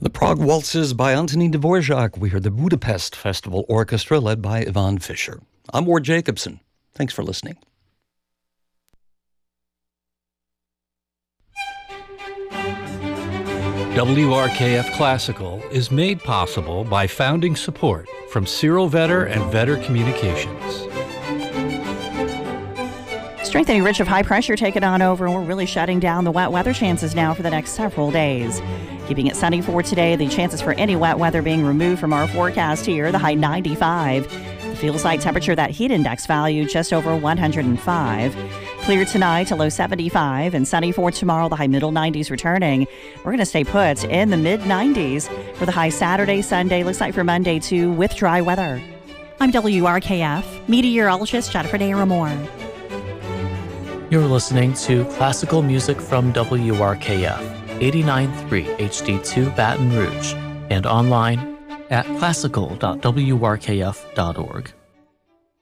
The Prague Waltzes by Antonín Dvorak. We heard the Budapest Festival Orchestra led by Yvonne Fisher. I'm Ward Jacobson. Thanks for listening. WRKF Classical is made possible by founding support from Cyril Vetter and Vetter Communications. Strengthening ridge of high pressure taking on over, and we're really shutting down the wet weather chances now for the next several days. Keeping it sunny for today, the chances for any wet weather being removed from our forecast here, the high 95. The feels like temperature, that heat index value, just over 105. Clear tonight, a low 75, and sunny for tomorrow, the high middle 90s returning. We're going to stay put in the mid 90s for the high Saturday, Sunday. Looks like for Monday too, with dry weather. I'm WRKF meteorologist Jennifer Naramore. You're listening to classical music from WRKF 89.3 HD2 Baton Rouge and online at classical.wrkf.org.